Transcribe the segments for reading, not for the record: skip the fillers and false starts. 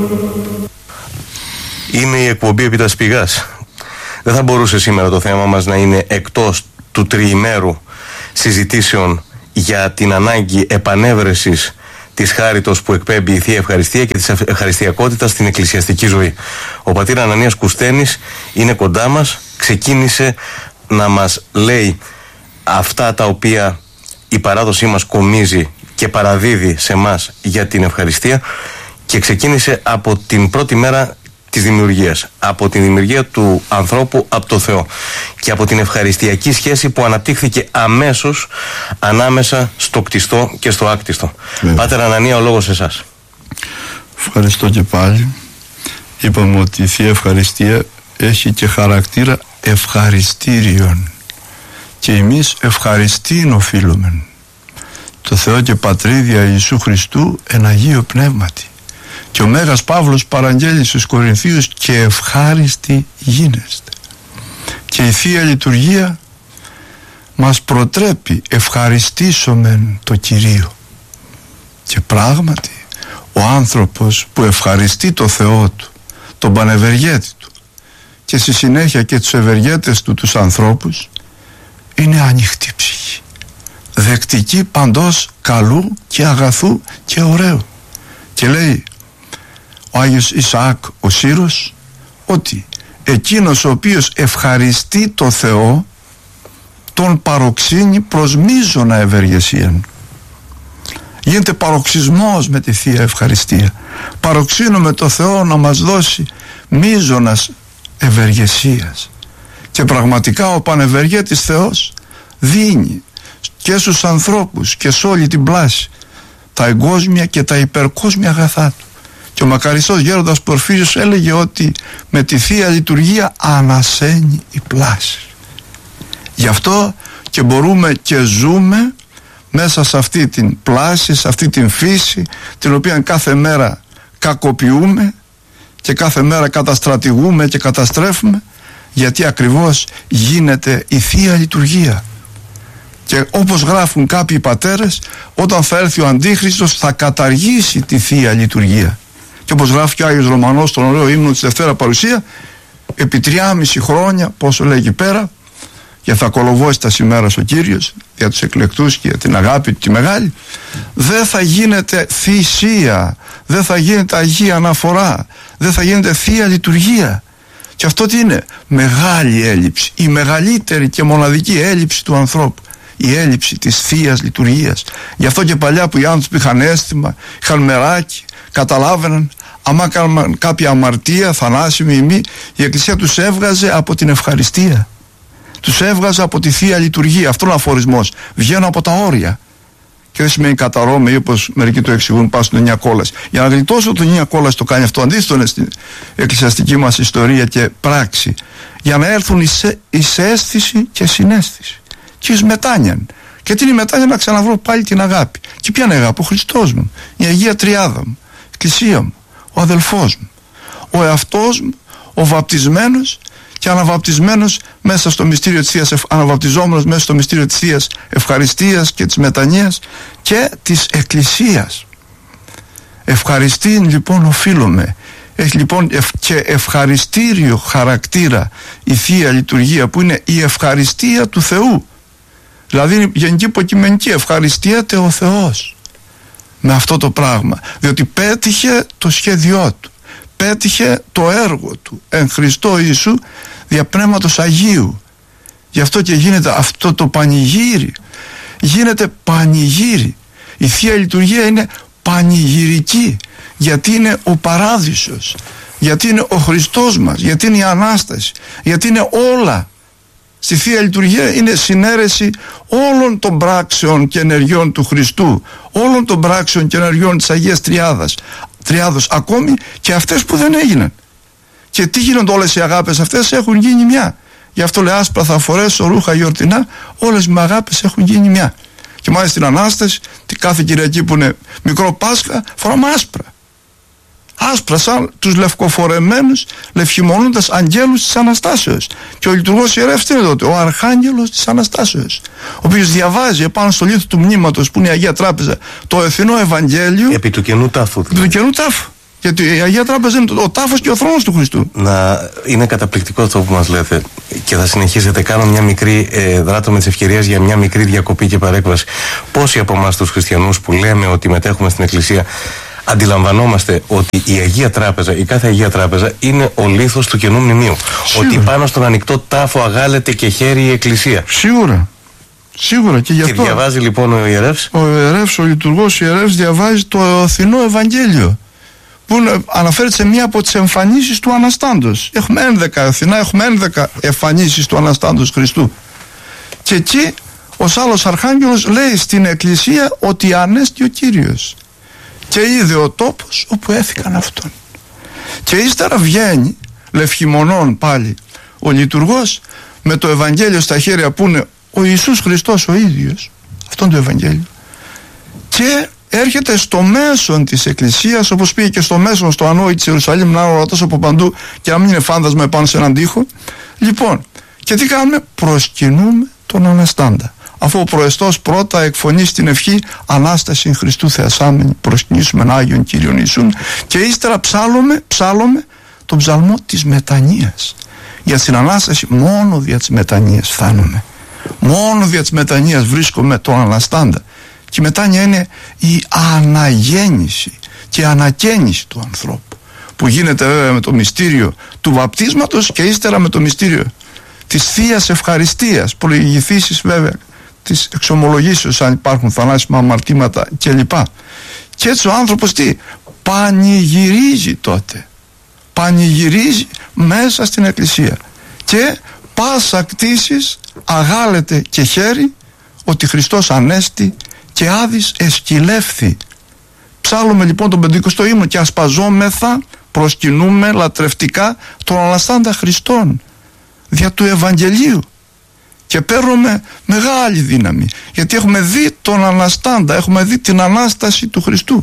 Είναι η εκπομπή Επίτας Πηγάς. Δεν θα μπορούσε σήμερα το θέμα μας να είναι εκτός του τριημέρου συζητήσεων για την ανάγκη επανέβρεσης της χάριτος που εκπέμπει η Θεία Ευχαριστία και της ευχαριστιακότητας στην εκκλησιαστική ζωή. Ο πατήρ Ανανίας Κουστένης είναι κοντά μας, ξεκίνησε να μας λέει αυτά τα οποία η παράδοσή μας κομίζει και παραδίδει σε μας για την ευχαριστία, και ξεκίνησε από την πρώτη μέρα της δημιουργίας, από την δημιουργία του ανθρώπου από το Θεό και από την ευχαριστιακή σχέση που αναπτύχθηκε αμέσως ανάμεσα στο κτιστό και στο άκτιστο. Πάτερ Ανανία, ο λόγος σε εσάς. Ευχαριστώ και πάλι. Είπαμε ότι η Θεία Ευχαριστία έχει και χαρακτήρα ευχαριστήριον και εμείς ευχαριστήν οφείλουμε το Θεό και Πατρίδια Ιησού Χριστού εν Αγίο Πνεύματι. Και ο Μέγας Παύλος παραγγέλει στους Κορινθίους και ευχάριστοι γίνεστε. Και η Θεία Λειτουργία μας προτρέπει ευχαριστήσομεν το Κυρίο. Και πράγματι ο άνθρωπος που ευχαριστεί το Θεό του, τον πανευεργέτη του, και στη συνέχεια και τους ευεργέτες του τους ανθρώπους, είναι ανοιχτή ψυχή, δεκτική παντός καλού και αγαθού και ωραίου. Και λέει ο Άγιος Ισαάκ ο Σύρος ότι εκείνος ο οποίος ευχαριστεί το Θεό τον παροξύνει προς μείζωνα ευεργεσίαν. Γίνεται παροξισμός με τη Θεία Ευχαριστία. Παροξύνουμε το Θεό να μας δώσει μείζωνας ευεργεσίας. Και πραγματικά ο πανευεργέτης Θεός δίνει και στους ανθρώπους και σε όλη την πλάση τα εγκόσμια και τα υπερκόσμια αγαθά του. Και ο μακαριστός γέροντας Πορφύριος έλεγε ότι με τη Θεία Λειτουργία ανασένει η πλάση. Γι' αυτό και μπορούμε και ζούμε μέσα σε αυτή την πλάση, σε αυτή την φύση την οποία κάθε μέρα κακοποιούμε και κάθε μέρα καταστρατηγούμε και καταστρέφουμε, γιατί ακριβώς γίνεται η Θεία Λειτουργία. Και όπως γράφουν κάποιοι πατέρες, όταν θα έρθει ο Αντίχριστος θα καταργήσει τη Θεία Λειτουργία. Και όπως γράφει και ο Άγιος Ρωμανός στον ωραίο ύμνο της Δευτέρα Παρουσία, επί 3,5 χρόνια, πόσο λέει εκεί πέρα, και θα κολοβώσει τα ημέρας ο Κύριος για τους εκλεκτούς και για την αγάπη του τη μεγάλη, δεν θα γίνεται θυσία, δεν θα γίνεται Αγία Αναφορά, δεν θα γίνεται Θεία Λειτουργία. Και αυτό τι είναι? Μεγάλη έλλειψη, η μεγαλύτερη και μοναδική έλλειψη του ανθρώπου, η έλλειψη της Θείας Λειτουργίας. Γι' αυτό και παλιά που οι άνθρωποι είχαν αίσθημα, είχαν μεράκι, καταλάβαιναν, άμα κάναν κάποια αμαρτία, θανάσιμη ή μη, η Εκκλησία τους έβγαζε από την ευχαριστία. Τους έβγαζε από τη Θεία Λειτουργία. Αυτό είναι ο αφορισμός. Βγαίνω από τα όρια. Και δεν σημαίνει καταρώμε, ή όπως μερικοί το εξηγούν, πάω στον 9 κόλαση. Για να γλιτώσω τον 9 κόλαση το κάνει αυτό. Αντίστοιχο στην εκκλησιαστική μας ιστορία και πράξη. Για να έρθουν εις αίσθηση και συναίσθηση. Και εις μετάνοιαν. Και τι είναι η μετάνοια? Να ξαναβρω πάλι την αγάπη. Και ποια είναι η αγάπη? Ο Χριστός μου, η Αγία Τριάδα μου, η Εκκλησία μου, ο αδελφός μου, ο εαυτός μου, ο βαπτισμένος και αναβαπτισμένος μέσα στο μυστήριο της Θείας, αναβαπτιζόμενος μέσα στο μυστήριο της Θείας Ευχαριστίας και της μετανοίας και της Εκκλησίας. Ευχαριστήν λοιπόν οφείλουμε. Έχει λοιπόν και ευχαριστήριο χαρακτήρα η Θεία Λειτουργία, που είναι η ευχαριστία του Θεού. Δηλαδή η γενική υποκειμενική ευχαριστιέται ο Θεός με αυτό το πράγμα, διότι πέτυχε το σχέδιό του, πέτυχε το έργο του εν Χριστώ Ιησού δια Πνεύματος Αγίου. Γι' αυτό και γίνεται αυτό το πανηγύρι, γίνεται πανηγύρι. Η Θεία Λειτουργία είναι πανηγυρική, γιατί είναι ο παράδεισος, γιατί είναι ο Χριστός μας, γιατί είναι η Ανάσταση, γιατί είναι όλα. Στη Θεία Λειτουργία είναι συνέρεση όλων των πράξεων και ενεργειών του Χριστού, όλων των πράξεων και ενεργειών της Αγίας Τριάδος, ακόμη και αυτές που δεν έγιναν. Και τι γίνονται όλες οι αγάπες αυτές? Έχουν γίνει μια. Γι' αυτό λέει άσπρα θα φορέσω ρούχα γιορτινά, όλες οι αγάπες έχουν γίνει μια. Και μάλιστα στην Ανάσταση, κάθε Κυριακή που είναι μικρό Πάσχα, φοράμε άσπρα. Άσπρα σαν τους λευκοφορεμένους, λευχημονούντας αγγέλους της Αναστάσεως. Και ο λειτουργός ιερεύς τι είναι τότε? Ο Αρχάγγελος της Αναστάσεως, ο οποίος διαβάζει επάνω στο λίθο του μνήματος που είναι η Αγία Τράπεζα το εθνό Ευαγγέλιο επί του Καινού Τάφου. Επί του Καινού Τάφου. Γιατί η Αγία Τράπεζα είναι ο τάφος και ο θρόνος του Χριστού. Είναι καταπληκτικό αυτό που μας λέτε και θα συνεχίσετε. Κάνω μια μικρή, δράτω με τις ευκαιρίες για μια μικρή διακοπή και παρέκβαση. Πόσοι από εμάς τους χριστιανούς που λέμε ότι μετέχουμε στην Εκκλησία αντιλαμβανόμαστε ότι η Αγία Τράπεζα, η κάθε Αγία Τράπεζα είναι ο λίθος του Καινού Μνημείου? Σίγουρα. Ότι πάνω στον ανοιχτό τάφο αγάλεται και χαίρει η Εκκλησία. Σίγουρα και γι' αυτό. Και διαβάζει λοιπόν ο ιερεύς. Ο λειτουργός ιερεύς διαβάζει το Αθηνό Ευαγγέλιο, που αναφέρεται σε μία από τις εμφανίσεις του Αναστάντος. Έχουμε 11 Αθηνά, έχουμε 11 εμφανίσεις του Αναστάντος Χριστού. Και εκεί ο άλλος Αρχάγγελος λέει στην Εκκλησία ότι ανέστη ο Κύριος και είδε ο τόπος όπου έθηκαν αυτόν. Και ύστερα βγαίνει λευχημονών πάλι ο λειτουργός με το Ευαγγέλιο στα χέρια που είναι ο Ιησούς Χριστός ο ίδιος, αυτόν το Ευαγγέλιο, και έρχεται στο μέσον της Εκκλησίας, όπως πήγε και στο μέσον στο Ανόη της Ιερουσαλήμ, να ορατός από παντού και να μην είναι φάντασμα επάνω σε έναν τοίχο. Λοιπόν, και τι κάνουμε? Προσκυνούμε τον Αναστάντα, αφού ο προεστός πρώτα εκφωνεί στην ευχή Ανάσταση Χριστού Θεασάμενη, προσκυνήσουμε τον Άγιον Κύριον Ιησούν, και ύστερα ψάλλουμε τον ψαλμό της μετανοίας. Για την Ανάσταση μόνο δια της μετανοίας φτάνουμε. Μόνο δια της μετανοίας βρίσκομαι τον Αναστάντα. Και η μετάνοια είναι η αναγέννηση και η ανακαίνιση του ανθρώπου, που γίνεται βέβαια με το μυστήριο του βαπτίσματος και ύστερα με το μυστήριο της Θείας Ευχαριστίας, προηγηθήσεις βέβαια της εξομολογήσεως αν υπάρχουν θανάσιμα αμαρτήματα κλπ. Και έτσι ο άνθρωπος τι? Πανηγυρίζει τότε. Πανηγυρίζει μέσα στην Εκκλησία και πάσα κτήσης αγάλεται και χαίρει ότι Χριστός ανέστη και άδης εσκυλεύθη. Ψάλλουμε λοιπόν τον Πεντηκοστό ύμνο και ασπαζόμεθα, προσκυνούμε λατρευτικά τον Αναστάντα Χριστόν δια του Ευαγγελίου, και παίρνουμε μεγάλη δύναμη, γιατί έχουμε δει τον Αναστάντα, έχουμε δει την Ανάσταση του Χριστού.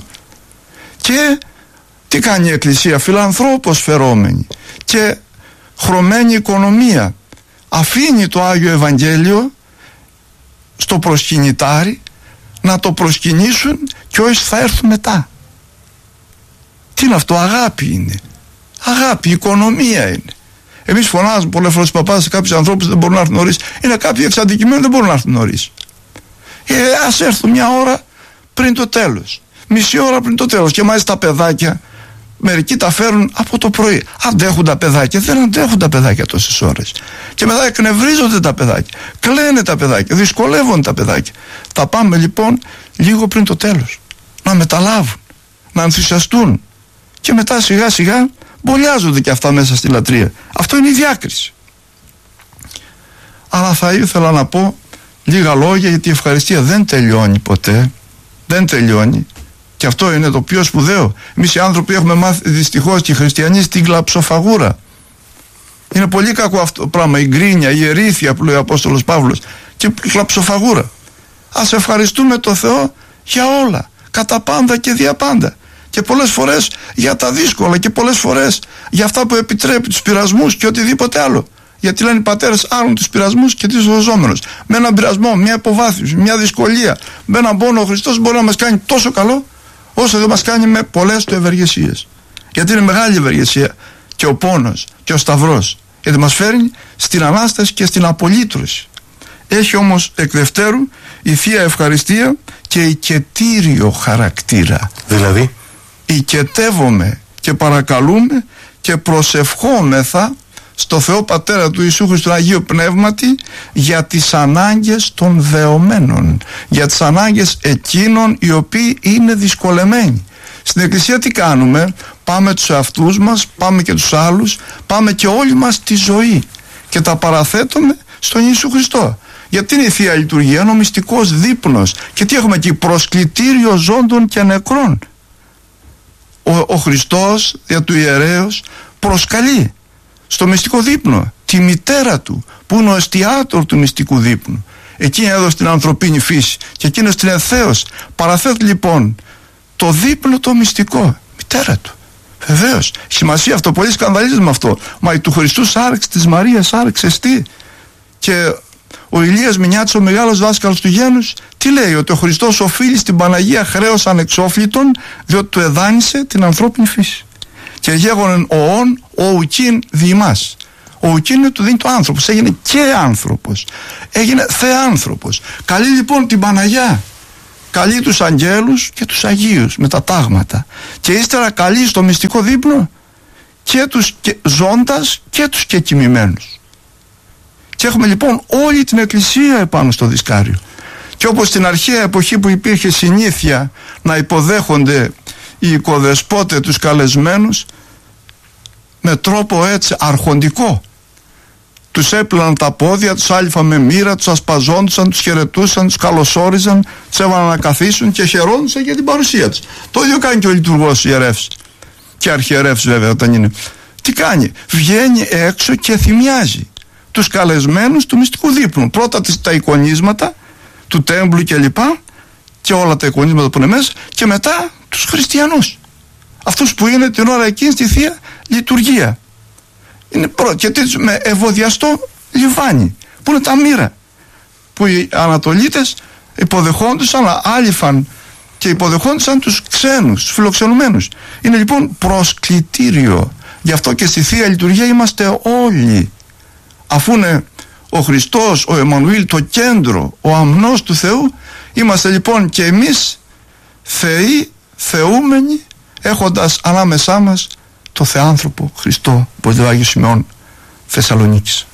Και τι κάνει η Εκκλησία? Φιλανθρώπος φερόμενη και χρωμένη οικονομία, αφήνει το Άγιο Ευαγγέλιο στο προσκυνητάρι να το προσκυνήσουν και όσοι θα έρθουν μετά. Τι είναι αυτό? Αγάπη είναι. Αγάπη, οικονομία είναι. Εμείς φωνάζουμε πολλές φορές παπάδες σε κάποιους ανθρώπους δεν μπορούν να έρθουν νωρίς. Είναι κάποιοι εξ αντικειμένου δεν μπορούν να έρθουν νωρίς. Ας έρθουν μια ώρα πριν το τέλος, μισή ώρα πριν το τέλος. Και μάλιστα τα παιδάκια, μερικοί τα φέρουν από το πρωί. Αντέχουν τα παιδάκια? Δεν αντέχουν τα παιδάκια τόσες ώρες. Και μετά εκνευρίζονται τα παιδάκια, κλαίνε τα παιδάκια, δυσκολεύονται τα παιδάκια. Τα πάμε λοιπόν λίγο πριν το τέλος, να μεταλάβουν, να ενθουσιαστούν, και μετά σιγά σιγά μπολιάζονται και αυτά μέσα στη λατρεία. Αυτό είναι η διάκριση. Αλλά θα ήθελα να πω λίγα λόγια, γιατί η ευχαριστία δεν τελειώνει ποτέ. Δεν τελειώνει. Και αυτό είναι το πιο σπουδαίο. Εμείς οι άνθρωποι έχουμε μάθει δυστυχώς και οι χριστιανοί στην κλαψοφαγούρα. Είναι πολύ κακό αυτό το πράγμα, η γκρίνια, η ερήθεια που λέει ο Απόστολος Παύλος, και η κλαψοφαγούρα. Ας ευχαριστούμε το Θεό για όλα, κατά πάντα και δια πάντα. Και πολλές φορές για τα δύσκολα, και πολλές φορές για αυτά που επιτρέπει, τους πειρασμούς και οτιδήποτε άλλο. Γιατί λένε οι πατέρες, άρουν τους πειρασμούς και τις σωζόμενους. Με έναν πειρασμό, μια υποβάθμιση, μια δυσκολία, με έναν πόνο, ο Χριστός μπορεί να μας κάνει τόσο καλό, όσο δεν μας κάνει με πολλές του ευεργεσίες. Γιατί είναι μεγάλη ευεργεσία και ο πόνος και ο σταυρός, γιατί μας φέρνει στην Ανάσταση και στην απολύτρωση. Έχει όμως εκ δευτέρου η Θεία Ευχαριστία και οικετήριο χαρακτήρα. Δηλαδή οικετεύομαι και παρακαλούμε και προσευχόμεθα στο Θεό Πατέρα του Ιησού Χριστού Αγίου Πνεύματι για τις ανάγκες των δεωμένων, για τις ανάγκες εκείνων οι οποίοι είναι δυσκολεμένοι. Στην Εκκλησία τι κάνουμε? Πάμε τους εαυτούς μας, πάμε και τους άλλους, πάμε και όλη μας τη ζωή και τα παραθέτουμε στον Ιησού Χριστό. Γιατί είναι η Θεία Λειτουργία, είναι ο μυστικός δείπνος. Και τι έχουμε εκεί? Προσκλητήριο ζώντων και νεκρών. Ο Χριστός δια του ιερέως προσκαλεί στο μυστικό δείπνο τη μητέρα του, που είναι ο εστιάτορ του μυστικού δείπνου. Εκείνη έδωσε την ανθρωπίνη φύση και εκείνος την ευθέως παραθέτει λοιπόν το δείπνο το μυστικό, μητέρα του. Βεβαίως, σημασία αυτό, πολύ σκανδαλίζεται με αυτό. Μα η του Χριστού σάρξ, της Μαρίας σάρξ εστί. Και ο Ηλίας Μινιάτης, ο μεγάλος δάσκαλος του γένους, τι λέει? Ότι ο Χριστός οφείλει στην Παναγία χρέος ανεξόφλητον, διότι του εδάνησε την ανθρώπινη φύση. Και γέγονεν οόν ο ουκίν διημάς. Ο ουκίν του δίνει το άνθρωπος, έγινε και άνθρωπος, έγινε θεάνθρωπος. Καλεί λοιπόν την Παναγιά, καλεί τους αγγέλους και τους Αγίους με τα τάγματα, και ύστερα καλεί στο μυστικό δείπνο και τους ζώντας και τους και κοιμημένους. Και έχουμε λοιπόν όλη την Εκκλησία επάνω στο δισκάριο. Και όπως στην αρχαία εποχή που υπήρχε συνήθεια να υποδέχονται οι οικοδεσπότες τους καλεσμένους με τρόπο έτσι αρχοντικό, τους έπλαναν τα πόδια, τους άλυφα με μοίρα, τους ασπαζόντουσαν, τους χαιρετούσαν, τους καλωσόριζαν, τους έβαλαν να καθίσουν και χαιρόντουσαν για την παρουσία τους. Το ίδιο κάνει και ο λειτουργός ιερεύς και αρχιερεύς, βέβαια, όταν είναι. Τι κάνει? Βγαίνει έξω και θυμιάζει τους καλεσμένους του μυστικού δείπνου. Πρώτα τα εικονίσματα του τέμπλου και λοιπά, και όλα τα εικονίσματα που είναι μέσα, και μετά τους χριστιανούς, αυτούς που είναι την ώρα εκείνη στη Θεία Λειτουργία. Είναι και με ευωδιαστό λιβάνι, που είναι τα μοίρα, που οι Ανατολίτες υποδεχόντουσαν, άλυφαν και υποδεχόντουσαν τους ξένους, τους φιλοξενουμένους. Είναι λοιπόν προσκλητήριο. Γι' αυτό και στη Θεία Λειτουργία είμαστε όλοι. Αφού είναι ο Χριστός, ο Εμμανουήλ, το κέντρο, ο αμνός του Θεού, είμαστε λοιπόν και εμείς θεοί, θεούμενοι, έχοντας ανάμεσά μας το Θεάνθρωπο Χριστό, όπως λέει ο Άγιος Σημεών Θεσσαλονίκης.